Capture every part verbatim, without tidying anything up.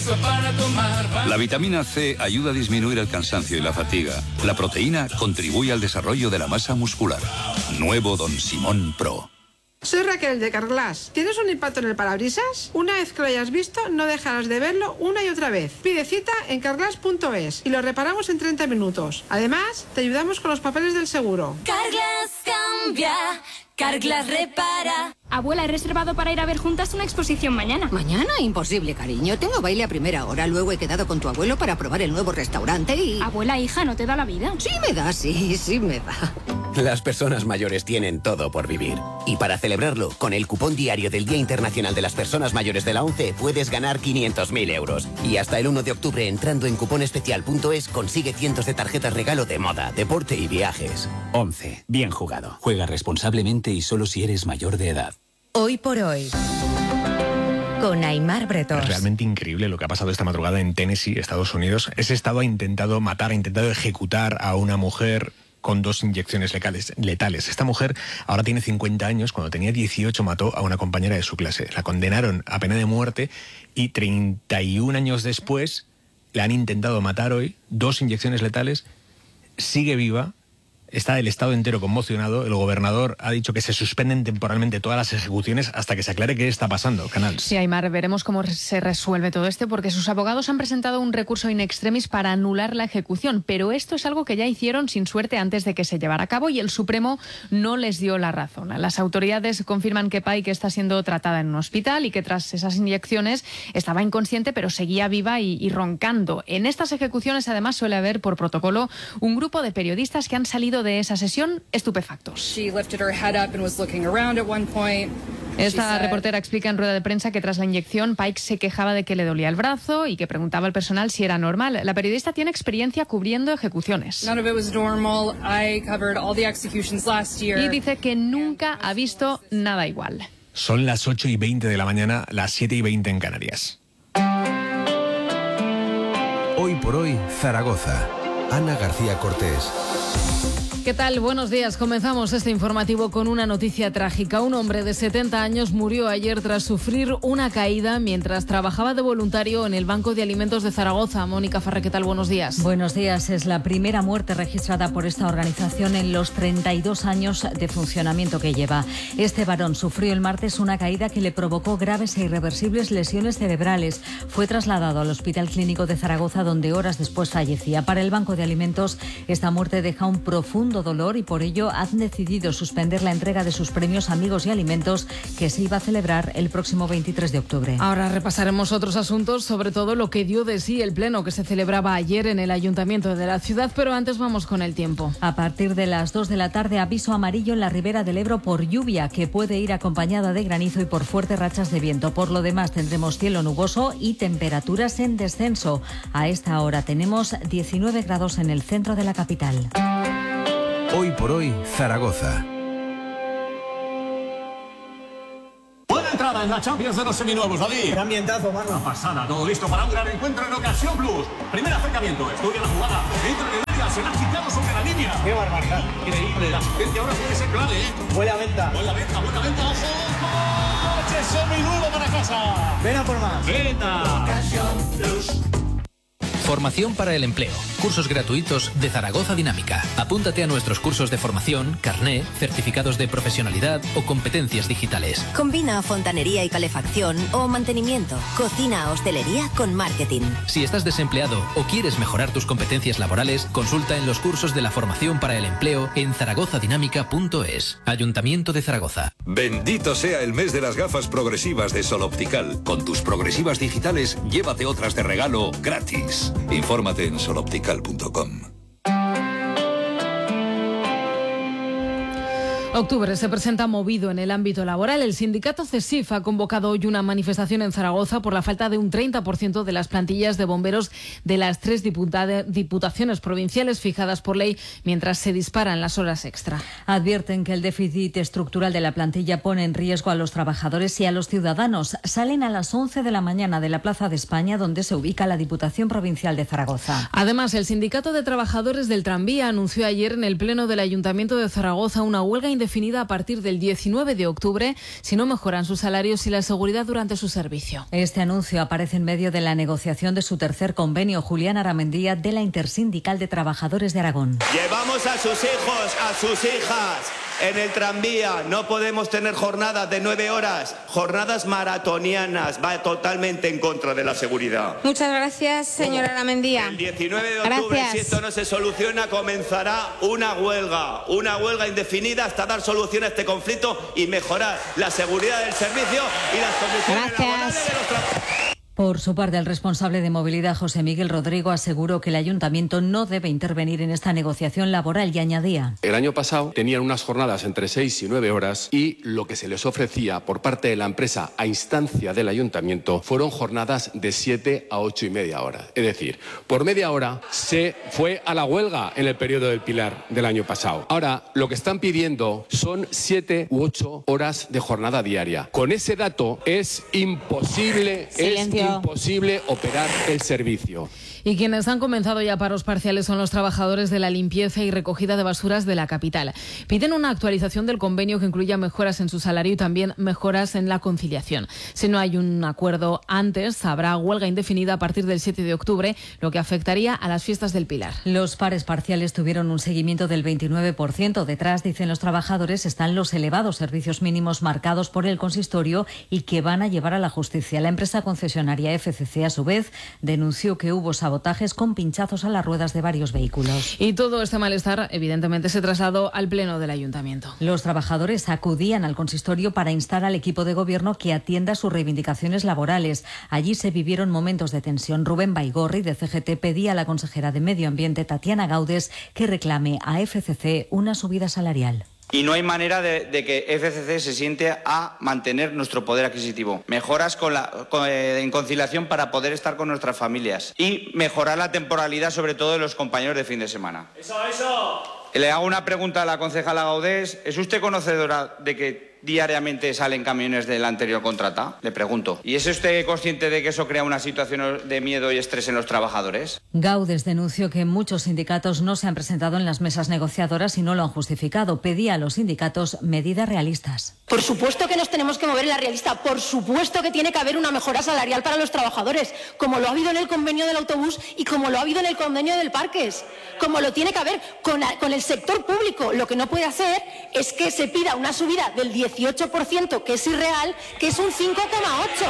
para tomar. La vitamina C ayuda a disminuir el cansancio y la fatiga. La proteína contribuye al desarrollo de la masa muscular. Nuevo Don Simón Pro. Soy Raquel de Carglass. ¿Tienes un impacto en el parabrisas? Una vez que lo hayas visto, no dejarás de verlo una y otra vez. Pide cita en carglass punto es y lo reparamos en treinta minutos. Además, te ayudamos con los papeles del seguro. Carglass cambia, Carglass repara. Abuela, he reservado para ir a ver juntas una exposición mañana. ¿Mañana? Imposible, cariño. Tengo baile a primera hora. Luego he quedado con tu abuelo para probar el nuevo restaurante y... Abuela, hija, ¿no te da la vida? Sí me da, sí, sí me da. Las personas mayores tienen todo por vivir. Y para celebrarlo, con el cupón diario del Día Internacional de las Personas Mayores de la ONCE, puedes ganar quinientos mil euros. Y hasta el uno de octubre, entrando en cuponespecial punto es, consigue cientos de tarjetas regalo de moda, deporte y viajes. ONCE. Bien jugado. Juega responsablemente y solo si eres mayor de edad. Hoy por hoy, con Aimar Bretós. Es realmente increíble lo que ha pasado esta madrugada en Tennessee, Estados Unidos. Ese estado ha intentado matar, ha intentado ejecutar a una mujer con dos inyecciones letales, letales. Esta mujer ahora tiene cincuenta años. Cuando tenía dieciocho mató a una compañera de su clase. La condenaron a pena de muerte y treinta y un años después la han intentado matar hoy. Dos inyecciones letales. Sigue viva. Está el estado entero conmocionado. El gobernador ha dicho que se suspenden temporalmente todas las ejecuciones hasta que se aclare qué está pasando. Canals. Sí, Aimar, veremos cómo se resuelve todo esto, porque sus abogados han presentado un recurso in extremis para anular la ejecución, pero esto es algo que ya hicieron sin suerte antes de que se llevara a cabo y el Supremo no les dio la razón. Las autoridades confirman que Pike está siendo tratada en un hospital y que tras esas inyecciones estaba inconsciente, pero seguía viva y, y roncando. En estas ejecuciones, además, suele haber por protocolo un grupo de periodistas que han salido de esa sesión estupefactos. Esta reportera explica en rueda de prensa que tras la inyección Pike se quejaba de que le dolía el brazo y que preguntaba al personal si era normal. La periodista tiene experiencia cubriendo ejecuciones. Y dice que nunca ha visto nada igual. Son las ocho y veinte de la mañana, las siete y veinte en Canarias. Hoy por hoy, Zaragoza. Ana García Cortés. ¿Qué tal? Buenos días. Comenzamos este informativo con una noticia trágica. Un hombre de setenta años murió ayer tras sufrir una caída mientras trabajaba de voluntario en el Banco de Alimentos de Zaragoza. Mónica Farré, ¿qué tal? Buenos días. Buenos días. Es la primera muerte registrada por esta organización en los treinta y dos años de funcionamiento que lleva. Este varón sufrió el martes una caída que le provocó graves e irreversibles lesiones cerebrales. Fue trasladado al Hospital Clínico de Zaragoza, donde horas después fallecía. Para el Banco de Alimentos, esta muerte deja un profundo dolor y por ello han decidido suspender la entrega de sus premios Amigos y Alimentos, que se iba a celebrar el próximo veintitrés de octubre. Ahora repasaremos otros asuntos, sobre todo lo que dio de sí el pleno que se celebraba ayer en el Ayuntamiento de la ciudad, pero antes vamos con el tiempo. A partir de las dos de la tarde, aviso amarillo en la Ribera del Ebro por lluvia, que puede ir acompañada de granizo y por fuertes rachas de viento. Por lo demás, tendremos cielo nuboso y temperaturas en descenso. A esta hora tenemos diecinueve grados en el centro de la capital. Hoy por hoy, Zaragoza. Buena entrada en la Champions de los seminuevos, David. Qué ambientazo, mano. Una pasada, todo listo para un gran encuentro en Ocasión Plus. Primer acercamiento, estudia la jugada. Entra en el área, se la ha quitado sobre la línea. Qué barbaridad. Increíble, la asistencia ahora puede ser clave, ¿eh? Buena venta. Buena venta, buena venta, ojo. ¡Coche seminuevo para casa! Ven a por más. Venta. Ocasión Plus. Formación para el empleo. Cursos gratuitos de Zaragoza Dinámica. Apúntate a nuestros cursos de formación, carné, certificados de profesionalidad o competencias digitales. Combina fontanería y calefacción o mantenimiento, cocina, hostelería con marketing. Si estás desempleado o quieres mejorar tus competencias laborales, consulta en los cursos de la formación para el empleo en zaragoza dinámica punto es. Ayuntamiento de Zaragoza. Bendito sea el mes de las gafas progresivas de Sol Optical. Con tus progresivas digitales, llévate otras de regalo gratis. Infórmate en sol optical punto com. Octubre se presenta movido en el ámbito laboral. El sindicato CESIF ha convocado hoy una manifestación en Zaragoza por la falta de un treinta por ciento de las plantillas de bomberos de las tres diputaciones provinciales fijadas por ley, mientras se disparan las horas extra. Advierten que el déficit estructural de la plantilla pone en riesgo a los trabajadores y a los ciudadanos. Salen a las once de la mañana de la Plaza de España, donde se ubica la Diputación Provincial de Zaragoza. Además, el Sindicato de Trabajadores del Tranvía anunció ayer en el Pleno del Ayuntamiento de Zaragoza una huelga indefinida indefinida a partir del diecinueve de octubre si no mejoran sus salarios y la seguridad durante su servicio. Este anuncio aparece en medio de la negociación de su tercer convenio. Julián Aramendía, de la Intersindical de Trabajadores de Aragón. Llevamos a sus hijos, a sus hijas en el tranvía. No podemos tener jornadas de nueve horas, jornadas maratonianas. Va totalmente en contra de la seguridad. Muchas gracias, señora Aramendía. El diecinueve de octubre, gracias. Si esto no se soluciona, comenzará una huelga, una huelga indefinida hasta dar solución a este conflicto y mejorar la seguridad del servicio y las condiciones gracias. laborales de los trabajadores. Por su parte, el responsable de movilidad, José Miguel Rodrigo, aseguró que el ayuntamiento no debe intervenir en esta negociación laboral y añadía: el año pasado tenían unas jornadas entre seis y nueve horas y lo que se les ofrecía por parte de la empresa a instancia del ayuntamiento fueron jornadas de siete a ocho y media horas. Es decir, por media hora se fue a la huelga en el periodo del Pilar del año pasado. Ahora, lo que están pidiendo son siete u ocho horas de jornada diaria. Con ese dato es imposible, Silencio. es imposible operar el servicio. Y quienes han comenzado ya paros parciales son los trabajadores de la limpieza y recogida de basuras de la capital. Piden una actualización del convenio que incluya mejoras en su salario y también mejoras en la conciliación. Si no hay un acuerdo antes, habrá huelga indefinida a partir del siete de octubre, lo que afectaría a las fiestas del Pilar. Los pares parciales tuvieron un seguimiento del veintinueve por ciento. Detrás, dicen los trabajadores, están los elevados servicios mínimos marcados por el consistorio y que van a llevar a la justicia. La empresa concesionaria F C C, a su vez, denunció que hubo sabotajes con pinchazos a las ruedas de varios vehículos. Y todo este malestar, evidentemente, se trasladó al Pleno del Ayuntamiento. Los trabajadores acudían al consistorio para instar al equipo de gobierno que atienda sus reivindicaciones laborales. Allí se vivieron momentos de tensión. Rubén Baigorri, de C G T, pedía a la consejera de Medio Ambiente, Tatiana Gaudes, que reclame a F C C una subida salarial. Y no hay manera de, de que F C C se siente a mantener nuestro poder adquisitivo. Mejoras con la, con, eh, en conciliación para poder estar con nuestras familias. Y mejorar la temporalidad, sobre todo de los compañeros de fin de semana. ¡Eso, eso! Le hago una pregunta a la concejala Gaudés. ¿Es usted conocedora de que diariamente salen camiones del anterior contrata? Le pregunto. ¿Y es usted consciente de que eso crea una situación de miedo y estrés en los trabajadores? Gaudes denunció que muchos sindicatos no se han presentado en las mesas negociadoras y no lo han justificado. Pedía a los sindicatos medidas realistas. Por supuesto que nos tenemos que mover en la realista. Por supuesto que tiene que haber una mejora salarial para los trabajadores, como lo ha habido en el convenio del autobús y como lo ha habido en el convenio del Parques. Como lo tiene que haber con, con el sector público. Lo que no puede hacer es que se pida una subida del dieciocho por ciento, que es irreal, que es un cinco coma ocho.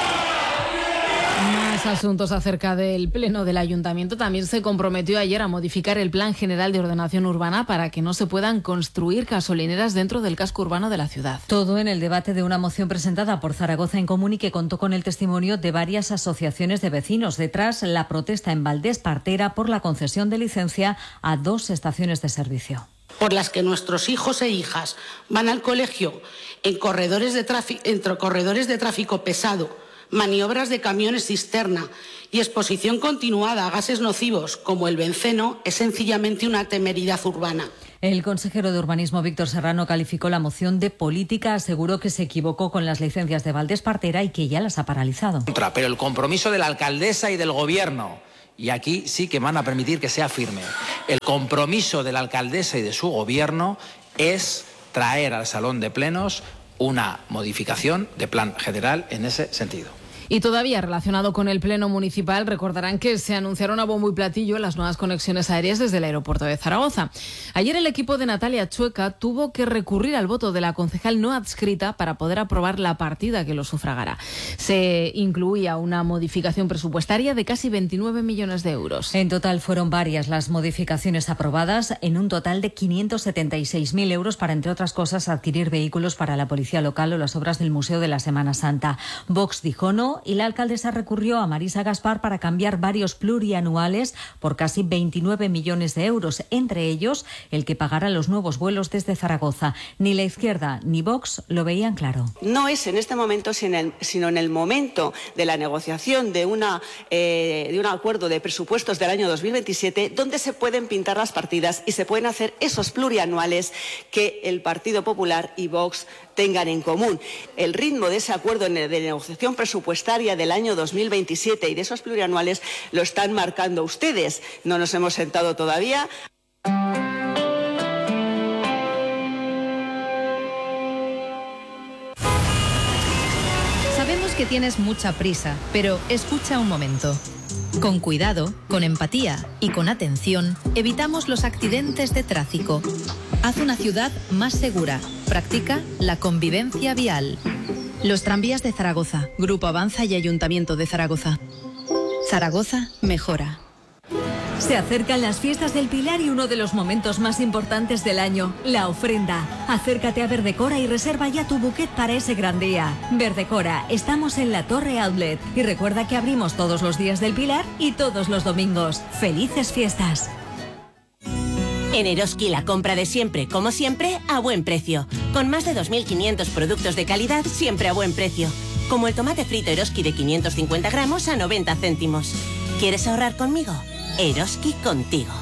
Más asuntos acerca del Pleno del Ayuntamiento. También se comprometió ayer a modificar el Plan General de Ordenación Urbana para que no se puedan construir gasolineras dentro del casco urbano de la ciudad. Todo en el debate de una moción presentada por Zaragoza en Común y que contó con el testimonio de varias asociaciones de vecinos. Detrás, la protesta en Valdés Partera por la concesión de licencia a dos estaciones de servicio. Por las que nuestros hijos e hijas van al colegio en corredores de tráfico, entre corredores de tráfico pesado, maniobras de camiones cisterna y exposición continuada a gases nocivos como el benceno, es sencillamente una temeridad urbana. El consejero de Urbanismo, Víctor Serrano, calificó la moción de política, aseguró que se equivocó con las licencias de Valdés Partera y que ya las ha paralizado. Pero el compromiso de la alcaldesa y del gobierno, y aquí sí que van a permitir que sea firme, el compromiso de la alcaldesa y de su gobierno es traer al Salón de Plenos una modificación de plan general en ese sentido. Y todavía relacionado con el Pleno Municipal, recordarán que se anunciaron a bombo y platillo las nuevas conexiones aéreas desde el aeropuerto de Zaragoza. Ayer el equipo de Natalia Chueca tuvo que recurrir al voto de la concejal no adscrita para poder aprobar la partida que lo sufragara. Se incluía una modificación presupuestaria de casi veintinueve millones de euros. En total fueron varias las modificaciones aprobadas, en un total de quinientos setenta y seis mil euros para, entre otras cosas, adquirir vehículos para la policía local o las obras del Museo de la Semana Santa. Vox dijo no y la alcaldesa recurrió a Marisa Gaspar para cambiar varios plurianuales por casi veintinueve millones de euros, entre ellos el que pagará los nuevos vuelos desde Zaragoza. Ni la izquierda ni Vox lo veían claro. No es en este momento, sino en el momento de la negociación de, una, eh, de un acuerdo de presupuestos del año dos mil veintisiete, donde se pueden pintar las partidas y se pueden hacer esos plurianuales que el Partido Popular y Vox tengan en común. El ritmo de ese acuerdo de negociación presupuestaria del año dos mil veintisiete y de esos plurianuales lo están marcando ustedes. No nos hemos sentado todavía. tienes mucha prisa, pero escucha un momento. Con cuidado, con empatía y con atención, evitamos los accidentes de tráfico. Haz una ciudad más segura. Practica la convivencia vial. Los tranvías de Zaragoza, Grupo Avanza y Ayuntamiento de Zaragoza. Zaragoza mejora. Se acercan las fiestas del Pilar y uno de los momentos más importantes del año, la ofrenda. Acércate a Verdecora y reserva ya tu bouquet para ese gran día. Verdecora, estamos en la Torre Outlet y recuerda que abrimos todos los días del Pilar y todos los domingos. ¡Felices fiestas! En Eroski la compra de siempre, como siempre, a buen precio. Con más de dos mil quinientos productos de calidad, siempre a buen precio. Como el tomate frito Eroski de quinientos cincuenta gramos a noventa céntimos. ¿Quieres ahorrar conmigo? Eroski contigo.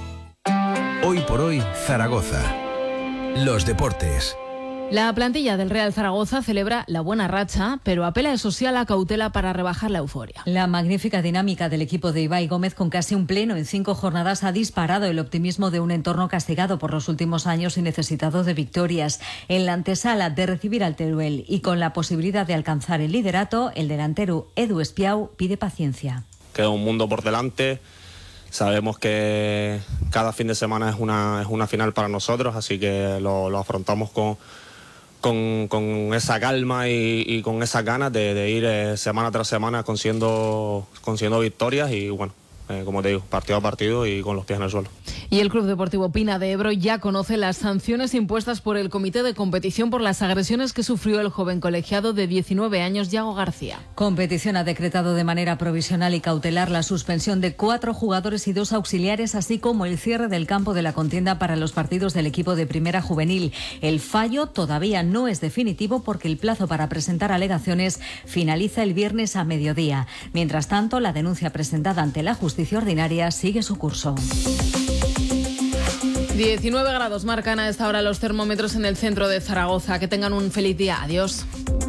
Hoy por hoy, Zaragoza. Los deportes. La plantilla del Real Zaragoza celebra la buena racha, pero apela eso sí a la cautela para rebajar la euforia. La magnífica dinámica del equipo de Ibai Gómez con casi un pleno en cinco jornadas ha disparado el optimismo de un entorno castigado por los últimos años y necesitado de victorias. En la antesala de recibir al Teruel y con la posibilidad de alcanzar el liderato, el delantero Edu Espiau pide paciencia. Queda un mundo por delante. Sabemos que cada fin de semana es una, es una final para nosotros, así que lo, lo afrontamos con, con, con esa calma y, y con esas ganas de, de ir eh, semana tras semana consiguiendo, consiguiendo victorias y bueno, eh, como te digo, partido a partido y con los pies en el suelo. Y el Club Deportivo Pina de Ebro ya conoce las sanciones impuestas por el Comité de Competición por las agresiones que sufrió el joven colegiado de diecinueve años, Yago García. Competición ha decretado de manera provisional y cautelar la suspensión de cuatro jugadores y dos auxiliares, así como el cierre del campo de la contienda para los partidos del equipo de Primera Juvenil. El fallo todavía no es definitivo porque el plazo para presentar alegaciones finaliza el viernes a mediodía. Mientras tanto, la denuncia presentada ante la justicia ordinaria sigue su curso. diecinueve grados marcan a esta hora los termómetros en el centro de Zaragoza. Que tengan un feliz día. Adiós.